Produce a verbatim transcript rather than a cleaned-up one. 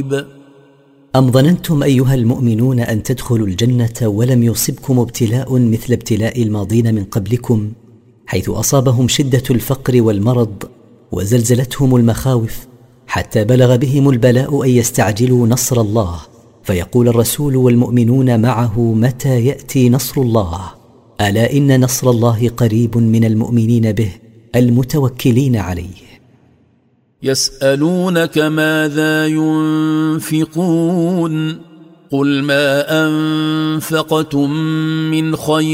أم ظننتم أيها المؤمنون أن تدخلوا الجنة ولم يصبكم ابتلاء مثل ابتلاء الماضين من قبلكم، حيث أصابهم شدة الفقر والمرض وزلزلتهم المخاوف، حتى بلغ بهم البلاء أن يستعجلوا نصر الله، فيقول الرسول والمؤمنون معه: متى يأتي نصر الله؟ ألا إن نصر الله قريب من المؤمنين به المتوكلين عليه. يسألونك ماذا ينفقون قل ما أنفقتم من خير